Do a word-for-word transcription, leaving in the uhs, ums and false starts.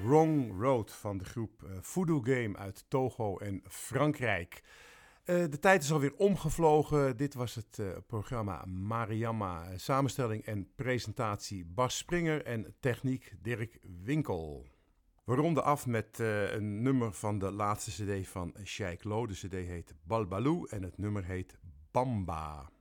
Wrong Road van de groep uh, Voodoo Game uit Togo en Frankrijk. Uh, de tijd is alweer omgevlogen. Dit was het uh, programma Mariama. Samenstelling en presentatie Bas Springer en techniek Dirk Winkel. We ronden af met uh, een nummer van de laatste cd van Sheikh Lo. De cd heet Balbaloo en het nummer heet Bamba.